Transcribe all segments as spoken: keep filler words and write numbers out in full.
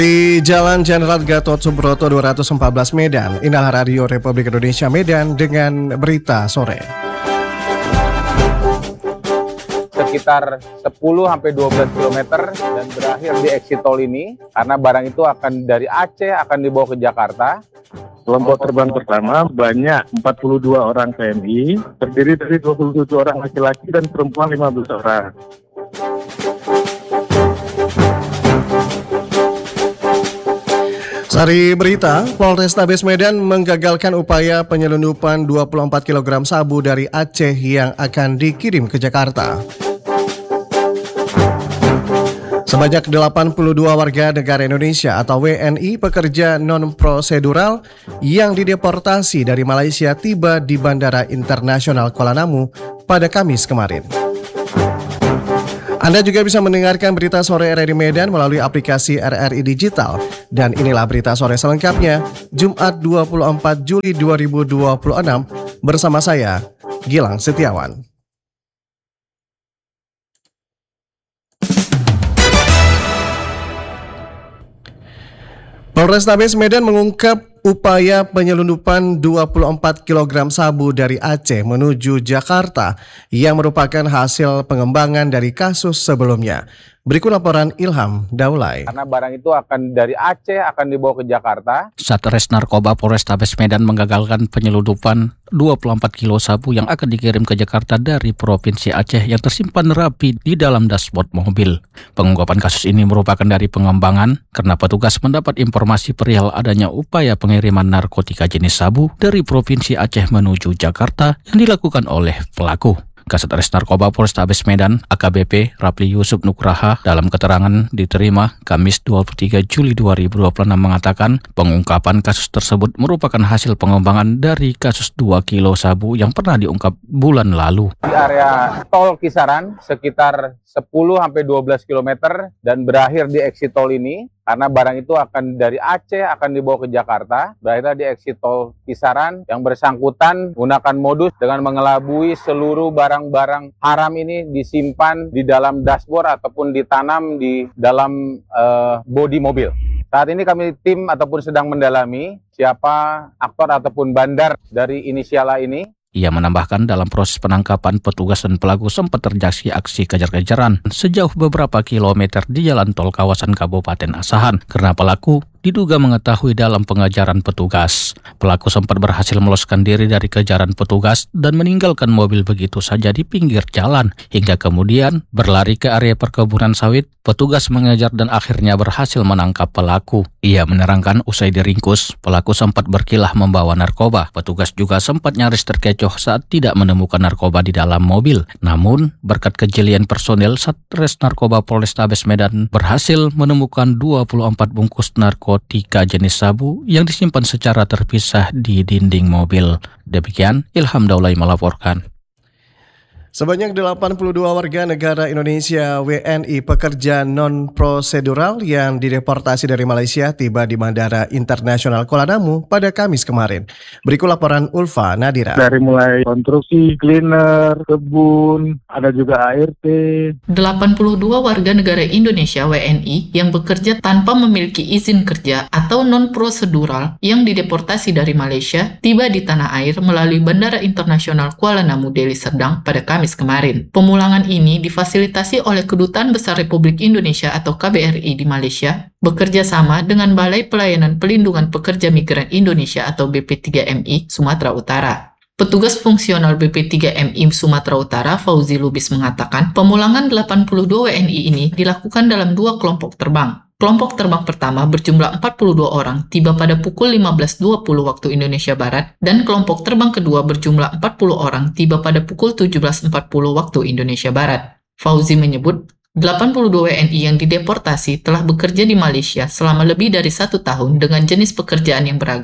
Di Jalan Jenderal Gatot Subroto dua ratus empat belas Medan, inilah Radio Republik Indonesia Medan dengan berita sore. Sekitar sepuluh sampai dua belas kilometer dan berakhir di exit tol ini karena barang itu akan dari Aceh akan dibawa ke Jakarta. Kelompok terbang pertama banyak empat puluh dua orang T N I, terdiri dari dua puluh tujuh orang laki-laki dan perempuan lima belas orang. Sari berita, Polrestabes Medan menggagalkan upaya penyelundupan dua puluh empat kilogram sabu dari Aceh yang akan dikirim ke Jakarta. Sebanyak delapan puluh dua warga negara Indonesia atau W N I pekerja non-prosedural yang dideportasi dari Malaysia tiba di Bandara Internasional Kuala Namu pada Kamis kemarin. Anda juga bisa mendengarkan berita sore R R I Medan melalui aplikasi R R I Digital. Dan inilah berita sore selengkapnya, Jumat dua puluh empat Juli dua ribu dua puluh enam, bersama saya, Gilang Setiawan. Polrestabes Medan mengungkap upaya penyelundupan dua puluh empat kilogram sabu dari Aceh menuju Jakarta yang merupakan hasil pengembangan dari kasus sebelumnya. Berikut laporan Ilham Daulay. Karena barang itu akan dari Aceh akan dibawa ke Jakarta. Satres Narkoba Polrestabes Medan menggagalkan penyelundupan dua puluh empat kilo sabu yang akan dikirim ke Jakarta dari Provinsi Aceh yang tersimpan rapi di dalam dashboard mobil. Pengungkapan kasus ini merupakan dari pengembangan karena petugas mendapat informasi perihal adanya upaya pengiriman narkotika jenis sabu dari Provinsi Aceh menuju Jakarta yang dilakukan oleh pelaku. Kasatgas Narkoba Polrestabes Medan A K B P Rapli Yusuf Nugraha dalam keterangan diterima Kamis dua puluh tiga Juli dua ribu dua puluh enam mengatakan pengungkapan kasus tersebut merupakan hasil pengembangan dari kasus dua kilo sabu yang pernah diungkap bulan lalu. Di area tol kisaran sekitar sepuluh sampai dua belas kilometer dan berakhir di exit tol ini karena barang itu akan dari Aceh akan dibawa ke Jakarta. Berakhirnya di exit tol kisaran yang bersangkutan menggunakan modus dengan mengelabui seluruh barang-barang haram ini disimpan di dalam dashboard ataupun ditanam di dalam uh, bodi mobil. Saat ini kami tim ataupun sedang mendalami siapa aktor ataupun bandar dari inisial A ini. Ia menambahkan dalam proses penangkapan petugas dan pelaku sempat terjadi aksi kejar-kejaran sejauh beberapa kilometer di jalan tol kawasan Kabupaten Asahan karena pelaku diduga mengetahui dalam pengejaran petugas. Pelaku sempat berhasil meloloskan diri dari kejaran petugas dan meninggalkan mobil begitu saja di pinggir jalan hingga kemudian berlari ke area perkebunan sawit. Petugas mengejar dan akhirnya berhasil menangkap pelaku. Ia menerangkan usai diringkus, pelaku sempat berkilah membawa narkoba. Petugas juga sempat nyaris terkecoh saat tidak menemukan narkoba di dalam mobil. Namun, berkat kejelian personel, Satres Narkoba Polrestabes Medan berhasil menemukan dua puluh empat bungkus narkotika jenis sabu yang disimpan secara terpisah di dinding mobil. Demikian, Ilham Daulay melaporkan. Sebanyak delapan puluh dua warga negara Indonesia W N I pekerja non-prosedural yang dideportasi dari Malaysia tiba di Bandara Internasional Kuala Namu pada Kamis kemarin. Berikut laporan Ulfa Nadira. Dari mulai konstruksi, cleaner, kebun, ada juga A R T. delapan puluh dua warga negara Indonesia W N I yang bekerja tanpa memiliki izin kerja atau non-prosedural yang dideportasi dari Malaysia tiba di tanah air melalui Bandara Internasional Kuala Namu, Deli Serdang pada Kamis kemarin. Pemulangan ini difasilitasi oleh Kedutaan Besar Republik Indonesia atau K B R I di Malaysia, bekerja sama dengan Balai Pelayanan Pelindungan Pekerja Migran Indonesia atau B P tiga M I Sumatera Utara. Petugas fungsional B P tiga M I Sumatera Utara, Fauzi Lubis, mengatakan pemulangan delapan puluh dua W N I ini dilakukan dalam dua kelompok terbang. Kelompok terbang pertama berjumlah empat puluh dua orang tiba pada pukul lima belas dua puluh waktu Indonesia Barat dan kelompok terbang kedua berjumlah empat puluh orang tiba pada pukul tujuh belas empat puluh waktu Indonesia Barat. Fauzi menyebut delapan puluh dua W N I yang dideportasi telah bekerja di Malaysia selama lebih dari satu tahun dengan jenis pekerjaan yang beragam,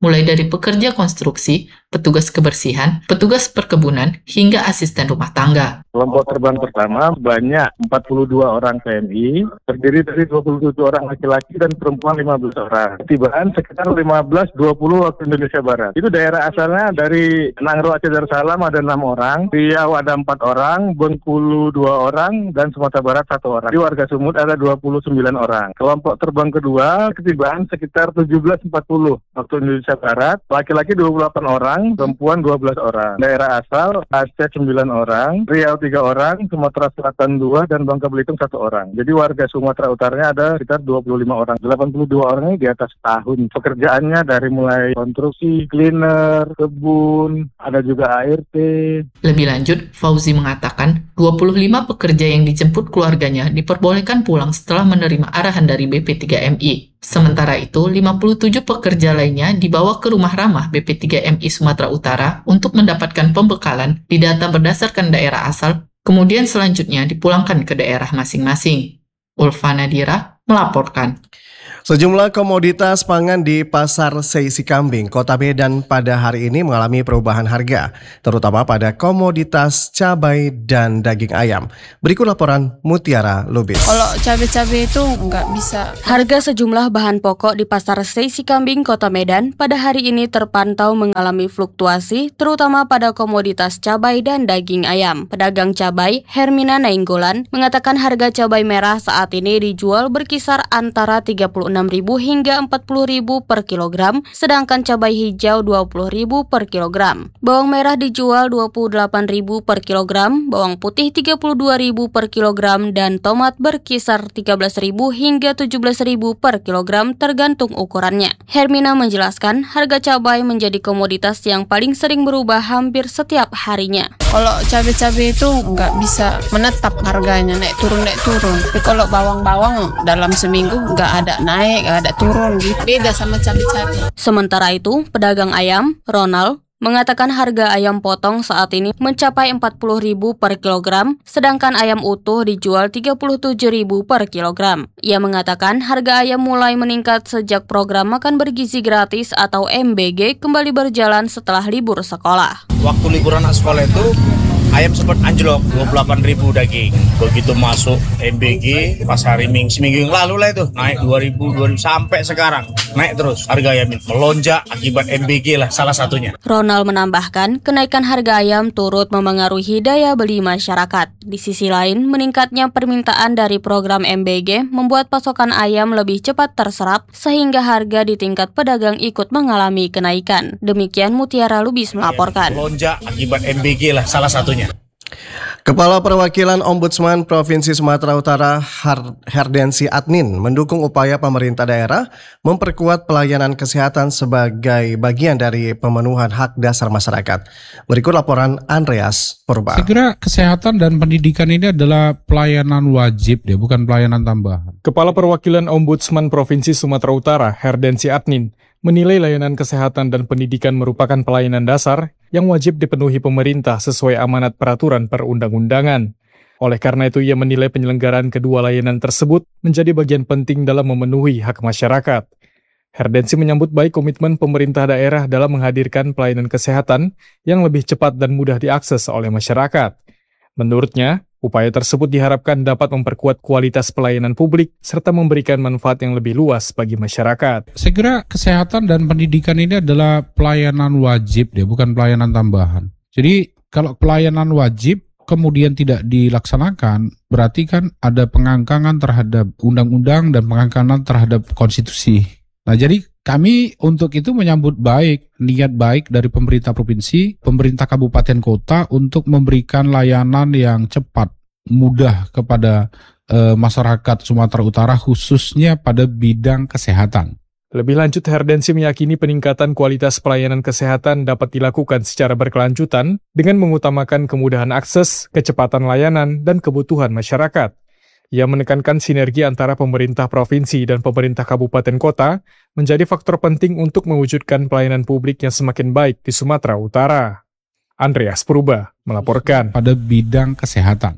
mulai dari pekerja konstruksi, petugas kebersihan, petugas perkebunan, hingga asisten rumah tangga. Kelompok terbang pertama banyak empat puluh dua orang P M I, terdiri dari dua puluh tujuh orang laki-laki dan perempuan lima belas orang. Ketibaan sekitar lima belas dua puluh waktu Indonesia Barat. Itu daerah asalnya dari Nangro Aceh Darussalam ada enam orang, Riau ada empat orang, Bengkulu dua orang, dan Sumatera Barat satu orang. Di warga Sumut ada dua puluh sembilan orang. Kelompok terbang kedua ketibaan sekitar tujuh belas empat puluh waktu Indonesia Barat, laki-laki dua puluh delapan orang, perempuan dua belas orang. Daerah asal Aceh sembilan orang, Riau tiga orang, Sumatera Selatan dua, dan Bangka Belitung satu orang. Jadi warga Sumatera Utaranya ada sekitar dua puluh lima orang. delapan puluh dua orang ini di atas tahun. Pekerjaannya dari mulai konstruksi, cleaner, kebun, ada juga A R T. Lebih lanjut, Fauzi mengatakan dua puluh lima pekerja yang dijemput keluarganya diperbolehkan pulang setelah menerima arahan dari B P tiga M I. Sementara itu, lima puluh tujuh pekerja lainnya dibawa ke rumah ramah B P tiga M I Sumatera Utara untuk mendapatkan pembekalan didata berdasarkan daerah asal, kemudian selanjutnya dipulangkan ke daerah masing-masing. Ulfa Nadira melaporkan. Sejumlah komoditas pangan di Pasar Seisi Kambing, Kota Medan pada hari ini mengalami perubahan harga, terutama pada komoditas cabai dan daging ayam. Berikut laporan Mutiara Lubis. Kalau cabai-cabai itu nggak bisa. Harga sejumlah bahan pokok di Pasar Seisi Kambing, Kota Medan pada hari ini terpantau mengalami fluktuasi, terutama pada komoditas cabai dan daging ayam. Pedagang cabai, Hermina Nainggolan, mengatakan harga cabai merah saat ini dijual berkisar antara tiga puluh enam ribu hingga empat puluh ribu per kilogram, sedangkan cabai hijau dua puluh ribu per kilogram. Bawang merah dijual dua puluh delapan ribu per kilogram, bawang putih tiga puluh dua ribu per kilogram, dan tomat berkisar tiga belas ribu hingga tujuh belas ribu per kilogram tergantung ukurannya. Hermina menjelaskan harga cabai menjadi komoditas yang paling sering berubah hampir setiap harinya. Kalau cabai-cabai itu nggak bisa menetap harganya, naik turun naik turun. Tapi kalau bawang-bawang dalam seminggu nggak ada naik, nggak ada turun gitu. Beda sama cabai-cabai. Sementara itu, pedagang ayam, Ronald, mengatakan harga ayam potong saat ini mencapai empat puluh ribu per kilogram, sedangkan ayam utuh dijual tiga puluh tujuh ribu per kilogram. Ia mengatakan harga ayam mulai meningkat sejak program makan bergizi gratis atau M B G kembali berjalan setelah libur sekolah. Waktu libur anak sekolah itu ayam sempat anjlok dua puluh delapan ribu daging. Begitu masuk M B G pas hari Minggu seminggu yang lalu lah itu naik dua ribu dua ribu sampai sekarang naik terus harga ayam ini melonjak akibat M B G lah salah satunya. Ronald menambahkan kenaikan harga ayam turut memengaruhi daya beli masyarakat. Di sisi lain, meningkatnya permintaan dari program M B G membuat pasokan ayam lebih cepat terserap sehingga harga di tingkat pedagang ikut mengalami kenaikan. Demikian Mutiara Lubis melaporkan. Melonjak akibat M B G lah salah satunya. Kepala Perwakilan Ombudsman Provinsi Sumatera Utara Herdensi Adnin mendukung upaya pemerintah daerah memperkuat pelayanan kesehatan sebagai bagian dari pemenuhan hak dasar masyarakat. Berikut laporan Andreas Purba. Saya kira kesehatan dan pendidikan ini adalah pelayanan wajib, ya, bukan pelayanan tambahan. Kepala Perwakilan Ombudsman Provinsi Sumatera Utara Herdensi Adnin menilai layanan kesehatan dan pendidikan merupakan pelayanan dasar yang wajib dipenuhi pemerintah sesuai amanat peraturan perundang-undangan. Oleh karena itu, ia menilai penyelenggaraan kedua layanan tersebut menjadi bagian penting dalam memenuhi hak masyarakat. Herdensi menyambut baik komitmen pemerintah daerah dalam menghadirkan pelayanan kesehatan yang lebih cepat dan mudah diakses oleh masyarakat. Menurutnya, upaya tersebut diharapkan dapat memperkuat kualitas pelayanan publik serta memberikan manfaat yang lebih luas bagi masyarakat. Saya kira kesehatan dan pendidikan ini adalah pelayanan wajib, ya, bukan pelayanan tambahan. Jadi kalau pelayanan wajib kemudian tidak dilaksanakan, berarti kan ada pengangkangan terhadap undang-undang dan pengangkangan terhadap konstitusi. Nah, jadi kami untuk itu menyambut baik, niat baik dari pemerintah provinsi, pemerintah kabupaten kota untuk memberikan layanan yang cepat, mudah kepada e, masyarakat Sumatera Utara khususnya pada bidang kesehatan. Lebih lanjut, Herdensi meyakini peningkatan kualitas pelayanan kesehatan dapat dilakukan secara berkelanjutan dengan mengutamakan kemudahan akses, kecepatan layanan, dan kebutuhan masyarakat. Ia menekankan sinergi antara pemerintah provinsi dan pemerintah kabupaten kota menjadi faktor penting untuk mewujudkan pelayanan publik yang semakin baik di Sumatera Utara. Andreas Purba melaporkan. Pada bidang kesehatan.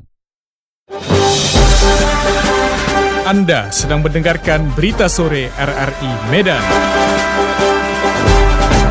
Anda sedang mendengarkan Berita Sore R R I Medan.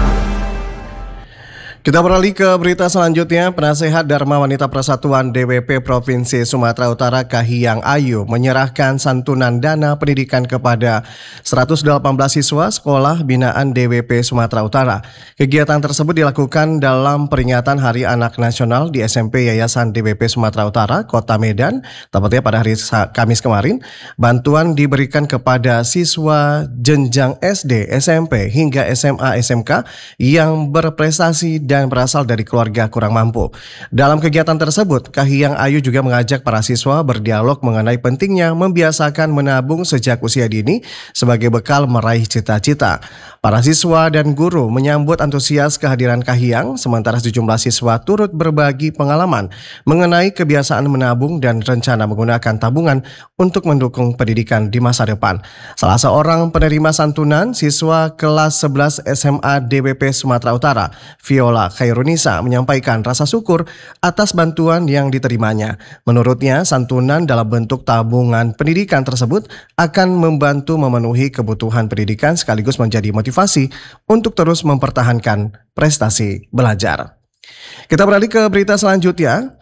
Kita beralih ke berita selanjutnya. Penasehat Dharma Wanita Persatuan D W P Provinsi Sumatera Utara Kahiyang Ayu menyerahkan santunan dana pendidikan kepada seratus delapan belas siswa sekolah binaan D W P Sumatera Utara. Kegiatan tersebut dilakukan dalam peringatan Hari Anak Nasional di S M P Yayasan D W P Sumatera Utara, Kota Medan, tepatnya pada hari Kamis kemarin. Bantuan diberikan kepada siswa jenjang S D, S M P hingga S M A S M K yang berprestasi dan dan berasal dari keluarga kurang mampu. Dalam kegiatan tersebut, Kahiyang Ayu juga mengajak para siswa berdialog mengenai pentingnya membiasakan menabung sejak usia dini sebagai bekal meraih cita-cita. Para siswa dan guru menyambut antusias kehadiran Kahiyang, sementara sejumlah siswa turut berbagi pengalaman mengenai kebiasaan menabung dan rencana menggunakan tabungan untuk mendukung pendidikan di masa depan. Salah seorang penerima santunan, siswa kelas sebelas S M A D W P Sumatera Utara, Viola Khairunisa, menyampaikan rasa syukur atas bantuan yang diterimanya. Menurutnya, santunan dalam bentuk tabungan pendidikan tersebut akan membantu memenuhi kebutuhan pendidikan sekaligus menjadi motivasi untuk terus mempertahankan prestasi belajar. Kita beralih ke berita selanjutnya.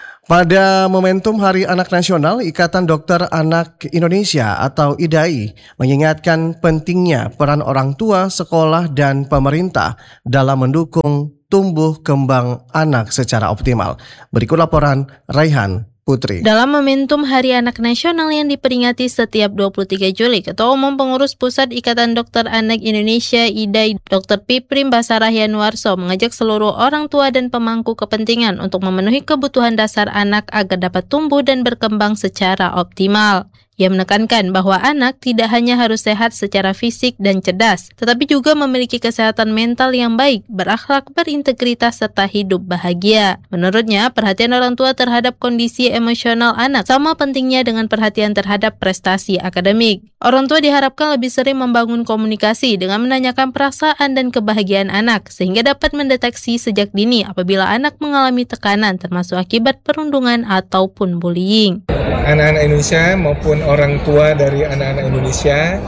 Pada momentum Hari Anak Nasional, Ikatan Dokter Anak Indonesia atau I D A I mengingatkan pentingnya peran orang tua, sekolah, dan pemerintah dalam mendukung tumbuh kembang anak secara optimal. Berikut laporan Raihan Putri. Dalam momentum Hari Anak Nasional yang diperingati setiap dua puluh tiga Juli, Ketua Umum Pengurus Pusat Ikatan Dokter Anak Indonesia I D A I, Dokter Piprim Basarah Yanuarso, mengajak seluruh orang tua dan pemangku kepentingan untuk memenuhi kebutuhan dasar anak agar dapat tumbuh dan berkembang secara optimal. Ia menekankan bahwa anak tidak hanya harus sehat secara fisik dan cerdas, tetapi juga memiliki kesehatan mental yang baik, berakhlak, berintegritas, serta hidup bahagia. Menurutnya, perhatian orang tua terhadap kondisi emosional anak sama pentingnya dengan perhatian terhadap prestasi akademik. Orang tua diharapkan lebih sering membangun komunikasi dengan menanyakan perasaan dan kebahagiaan anak, sehingga dapat mendeteksi sejak dini apabila anak mengalami tekanan termasuk akibat perundungan ataupun bullying. Anak-anak Indonesia maupun orang tua dari anak-anak Indonesia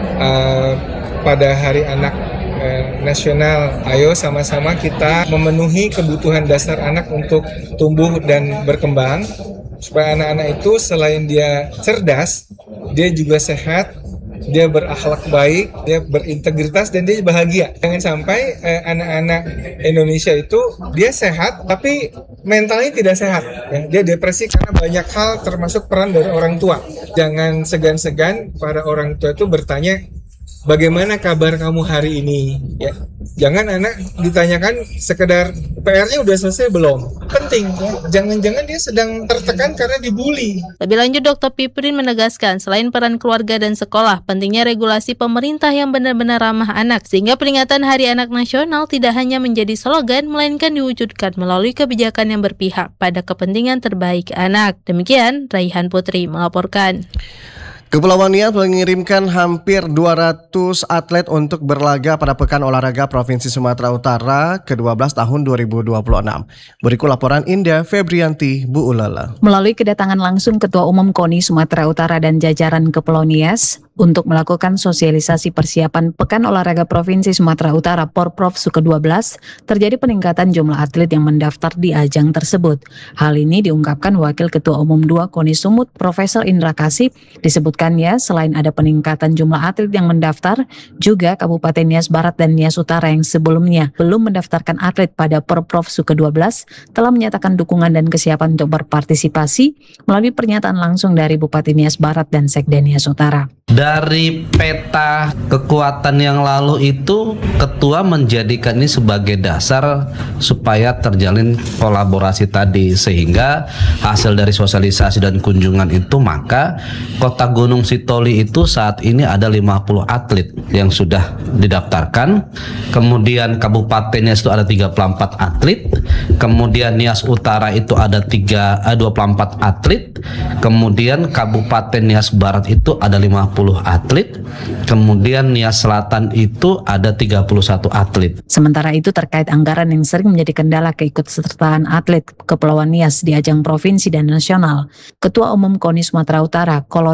uh, pada Hari Anak uh, Nasional, ayo sama-sama kita memenuhi kebutuhan dasar anak untuk tumbuh dan berkembang, supaya anak-anak itu selain dia cerdas, dia juga sehat, dia berakhlak baik, dia berintegritas, dan dia bahagia. Jangan sampai eh, anak-anak Indonesia itu dia sehat tapi mentalnya tidak sehat, ya. Dia depresi karena banyak hal termasuk peran dari orang tua. Jangan segan-segan para orang tua itu bertanya, bagaimana kabar kamu hari ini? Ya, jangan anak ditanyakan sekedar P R-nya udah selesai belum? Penting, ya. Jangan-jangan dia sedang tertekan karena dibully. Lebih lanjut, Dokter Piprin menegaskan selain peran keluarga dan sekolah, pentingnya regulasi pemerintah yang benar-benar ramah anak, sehingga peringatan Hari Anak Nasional tidak hanya menjadi slogan, melainkan diwujudkan melalui kebijakan yang berpihak pada kepentingan terbaik anak. Demikian, Raihan Putri melaporkan. Kepulauan Nias mengirimkan hampir dua ratus atlet untuk berlaga pada Pekan Olahraga Provinsi Sumatera Utara ke dua belas tahun dua ribu dua puluh enam. Berikut laporan Indah Febrianti Bu Ulala. Melalui kedatangan langsung Ketua Umum KONI Sumatera Utara dan jajaran Kepulauan Nias untuk melakukan sosialisasi persiapan Pekan Olahraga Provinsi Sumatera Utara Porprov S U ke dua belas, terjadi peningkatan jumlah atlet yang mendaftar di ajang tersebut. Hal ini diungkapkan Wakil Ketua Umum dua KONI Sumut, Profesor Indra Kasih. Disebutkannya selain ada peningkatan jumlah atlet yang mendaftar, juga Kabupaten Nias Barat dan Nias Utara yang sebelumnya belum mendaftarkan atlet pada Porprov S U ke dua belas telah menyatakan dukungan dan kesiapan untuk berpartisipasi melalui pernyataan langsung dari Bupati Nias Barat dan Sekda Nias Utara. Dari peta kekuatan yang lalu itu, Ketua menjadikan ini sebagai dasar supaya terjalin kolaborasi tadi, sehingga hasil dari sosialisasi dan kunjungan itu, maka Kota Gunung Sitoli itu saat ini ada lima puluh atlet yang sudah didaftarkan, kemudian Kabupaten Nias itu ada tiga puluh empat atlet, kemudian Nias Utara itu ada tiga, dua puluh empat atlet, kemudian Kabupaten Nias Barat itu ada lima puluh atlet, kemudian Nias Selatan itu ada tiga puluh satu atlet. Sementara itu terkait anggaran yang sering menjadi kendala keikutsertaan atlet Kepulauan Nias di ajang provinsi dan nasional, Ketua Umum KONI Sumatera Utara Kolonel T N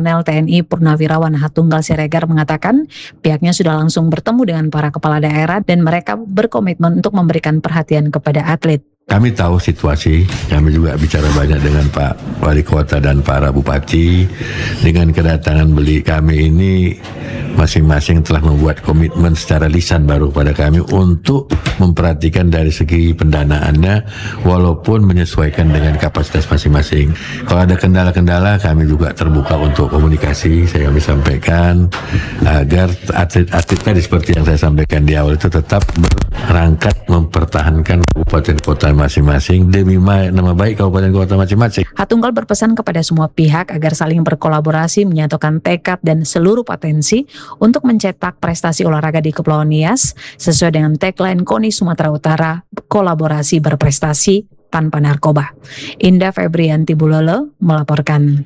W N I Purnawirawan Hatunggal Siregar mengatakan pihaknya sudah langsung bertemu dengan para kepala daerah dan mereka berkomitmen untuk memberikan perhatian kepada atlet. Kami tahu situasi, kami juga bicara banyak dengan Pak Wali Kota dan para Bupati. Dengan kedatangan beli kami ini, masing-masing telah membuat komitmen secara lisan baru pada kami untuk memperhatikan dari segi pendanaannya, walaupun menyesuaikan dengan kapasitas masing-masing. Kalau ada kendala-kendala, kami juga terbuka untuk komunikasi. Saya kami sampaikan agar atlet-atlet tadi seperti yang saya sampaikan di awal itu tetap berangkat mempertahankan kabupaten kota masing-masing demi nama baik kabupaten kota masing-masing. Hatunggal berpesan kepada semua pihak agar saling berkolaborasi, menyatukan tekad dan seluruh potensi untuk mencetak prestasi olahraga di Kepulauan Nias sesuai dengan tagline KONI Sumatera Utara, kolaborasi berprestasi tanpa narkoba. Indah Febrianti Bulolo melaporkan.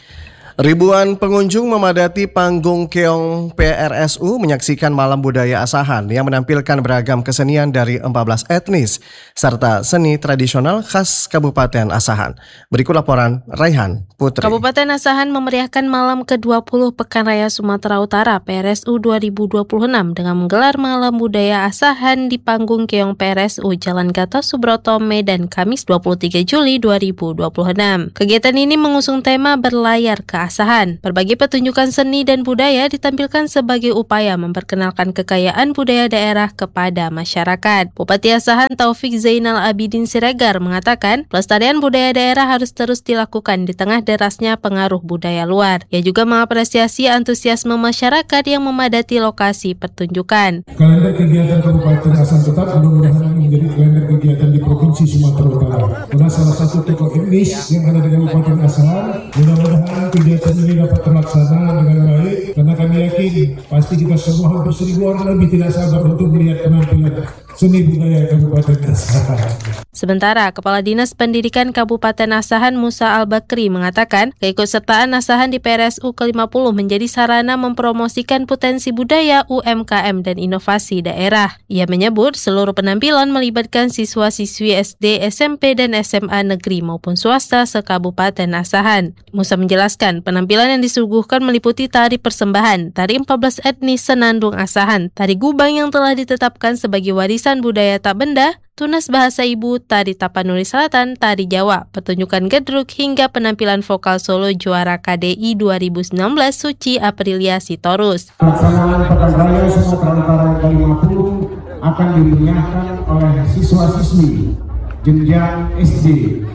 Ribuan pengunjung memadati panggung Keong P R S U menyaksikan Malam Budaya Asahan yang menampilkan beragam kesenian dari empat belas etnis serta seni tradisional khas Kabupaten Asahan. Berikut laporan Raihan Putri. Kabupaten Asahan memeriahkan malam ke dua puluh Pekan Raya Sumatera Utara P R S U dua ribu dua puluh enam dengan menggelar Malam Budaya Asahan di panggung Keong P R S U Jalan Gatot Subroto, Medan, Kamis dua puluh tiga Juli dua ribu dua puluh enam. Kegiatan ini mengusung tema berlayar ke Asahan. Berbagai pertunjukan seni dan budaya ditampilkan sebagai upaya memperkenalkan kekayaan budaya daerah kepada masyarakat. Bupati Asahan Taufik Zainal Abidin Siregar mengatakan, pelestarian budaya daerah harus terus dilakukan di tengah derasnya pengaruh budaya luar. Ia juga mengapresiasi antusiasme masyarakat yang memadati lokasi pertunjukan. Kalender kegiatan Kabupaten Asahan tetap mudah-mudahan menjadi kalender kegiatan di Provinsi Sumatera Utara. Karena salah satu tokoh etnis yang ada di Kabupaten Asahan, mudah-mudahan kegiatan ini dapat terlaksana dengan baik, karena kami yakin pasti kita semua hampir seribu orang lebih tidak sabar untuk melihat penampilan seni budaya Kabupaten Asahan. Sementara Kepala Dinas Pendidikan Kabupaten Asahan Musa Al-Bakri mengatakan keikutsertaan Asahan di P R S U ke lima puluh menjadi sarana mempromosikan potensi budaya, U M K M dan inovasi daerah. Ia menyebut seluruh penampilan melibatkan siswa-siswi S D, S M P dan S M A negeri maupun swasta se-Kabupaten Asahan. Musa menjelaskan penampilan yang disuguhkan meliputi tari persembahan, tari empat belas etnis Senandung Asahan, tari gubang yang telah ditetapkan sebagai warisan budaya tak benda, tunas bahasa ibu, tari Tapanuli Selatan, tari Jawa, pertunjukan gedruk hingga penampilan vokal solo juara K D I dua ribu sembilan belas Suci Aprilia Sitorus. Pelaksanaan Pekan Raya Sumatera Utara yang ke lima puluh akan dimeriahkan oleh siswa-siswi jenjang S D,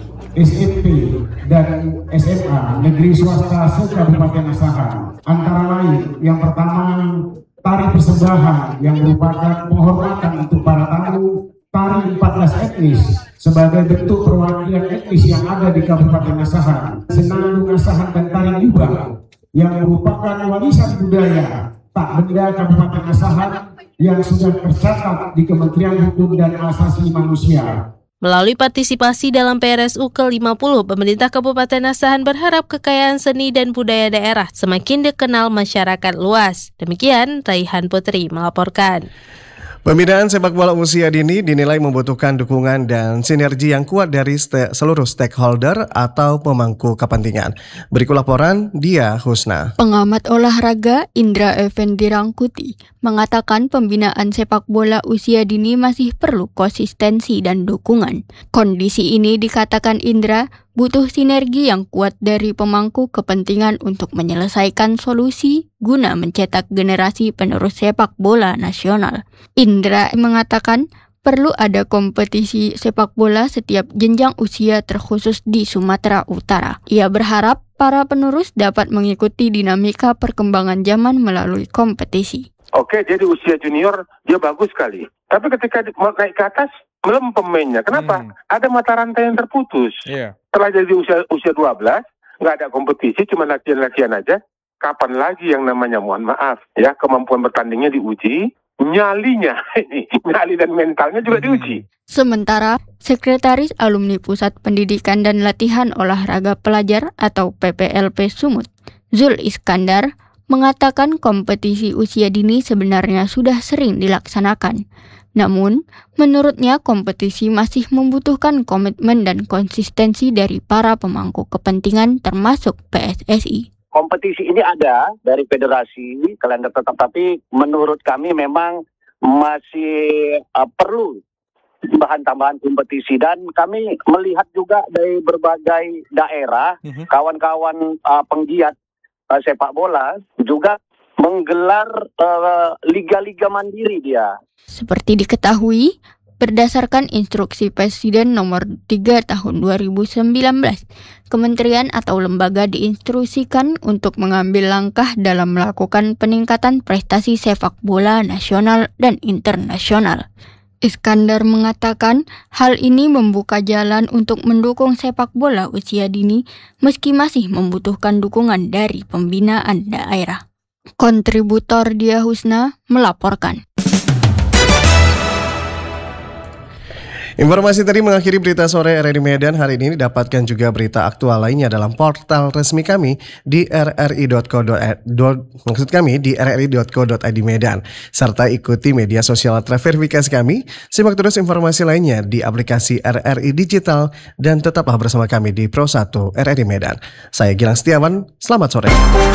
S M P dan S M A negeri swasta se-Kabupaten Asahan. Antara lain, yang pertama tari persembahan yang merupakan penghormatan untuk para tamu, tari empat belas etnis sebagai bentuk perwakilan etnis yang ada di Kabupaten Asahan, Senandung Asahan dan tari gubang yang merupakan warisan budaya tak benda Kabupaten Asahan yang sudah tercatat di Kementerian Hukum dan Asasi Manusia. Melalui partisipasi dalam P R S U ke lima puluh, pemerintah Kabupaten Asahan berharap kekayaan seni dan budaya daerah semakin dikenal masyarakat luas. Demikian, Raihan Putri melaporkan. Pembinaan sepak bola usia dini dinilai membutuhkan dukungan dan sinergi yang kuat dari st- seluruh stakeholder atau pemangku kepentingan. Berikut laporan Dia Husna. Pengamat olahraga Indra Effendi Rangkuti mengatakan pembinaan sepak bola usia dini masih perlu konsistensi dan dukungan. Kondisi ini dikatakan Indra butuh sinergi yang kuat dari pemangku kepentingan untuk menyelesaikan solusi guna mencetak generasi penerus sepak bola nasional. Indra mengatakan perlu ada kompetisi sepak bola setiap jenjang usia terkhusus di Sumatera Utara. Ia berharap para penerus dapat mengikuti dinamika perkembangan zaman melalui kompetisi. Oke, jadi usia junior dia bagus sekali. Tapi ketika naik ke atas, belum pemainnya. Kenapa? Hmm. Ada mata rantai yang terputus. Yeah. Setelah jadi usia usia dua belas, nggak ada kompetisi, cuma latihan-latihan aja. Kapan lagi yang namanya, mohon maaf, ya kemampuan bertandingnya diuji, nyalinya, nyali dan mentalnya juga diuji. Sementara, Sekretaris Alumni Pusat Pendidikan dan Latihan Olahraga Pelajar atau P P L P Sumut, Zul Iskandar, mengatakan kompetisi usia dini sebenarnya sudah sering dilaksanakan. Namun, menurutnya kompetisi masih membutuhkan komitmen dan konsistensi dari para pemangku kepentingan termasuk P S S I. kompetisi ini ada dari federasi kalender tetap, tapi menurut kami memang masih uh, perlu bahan tambahan kompetisi, dan kami melihat juga dari berbagai daerah mm-hmm. kawan-kawan uh, penggiat uh, sepak bola juga menggelar uh, liga-liga mandiri dia. Seperti diketahui, berdasarkan instruksi Presiden nomor tiga tahun dua ribu sembilan belas, kementerian atau lembaga diinstruksikan untuk mengambil langkah dalam melakukan peningkatan prestasi sepak bola nasional dan internasional. Iskandar mengatakan hal ini membuka jalan untuk mendukung sepak bola usia dini meski masih membutuhkan dukungan dari pembinaan daerah. Kontributor Dia Husna melaporkan. Informasi tadi mengakhiri berita sore R R I Medan. Hari ini dapatkan juga berita aktual lainnya dalam portal resmi kami di r r i dot co dot i d maksud kami di r r i dot co dot i d Medan, serta ikuti media sosial terverifikasi kami. Simak terus informasi lainnya di aplikasi R R I Digital dan tetaplah bersama kami di Pro satu R R I Medan. Saya Gilang Setiawan, selamat sore.